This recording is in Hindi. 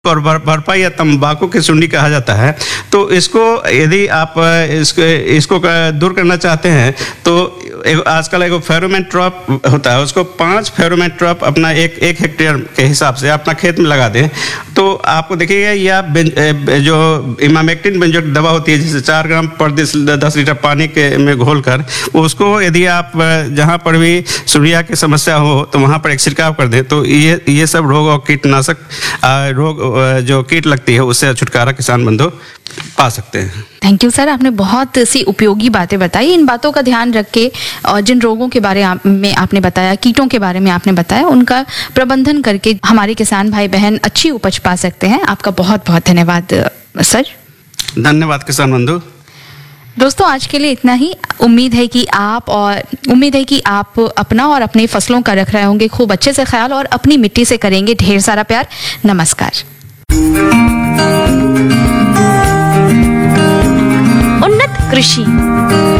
और बरपा या तंबाकू की सुंडी कहा जाता है। तो इसको यदि आप इसको दूर करना चाहते हैं तो आजकल एक फेरोमोन ट्रैप होता है, उसको 5 फेरोमोन ट्रैप अपना एक हेक्टेयर के हिसाब से अपना खेत में लगा दें तो आपको देखिएगा या जो इमामेक्टिन बेंजोइक दवा होती है जैसे 4 ग्राम पर 10 लीटर पानी में घोलकर उसको यदि आप जहाँ पर भी सुंडिया की समस्या हो तो वहाँ पर एक छिड़काव कर दें तो ये सब रोग और कीटनाशक रोग जो कीट लगती है उससे छुटकारा किसान बंधु पा सकते हैं। थैंक यू सर, आपने बहुत सी उपयोगी बातें बताई। इन बातों का ध्यान रख के और जिन रोगों के बारे में आपने बताया, कीटों के बारे में आपने बताया, उनका प्रबंधन करके हमारे किसान भाई बहन अच्छी उपज पा सकते हैं। आपका बहुत बहुत धन्यवाद सर। धन्यवाद किसान बंधु। दोस्तों आज के लिए इतना ही। उम्मीद है कि आप अपना और अपनी फसलों का रख रहे होंगे खूब अच्छे से ख्याल और अपनी मिट्टी से करेंगे ढेर सारा प्यार। नमस्कार। उन्नत कृषि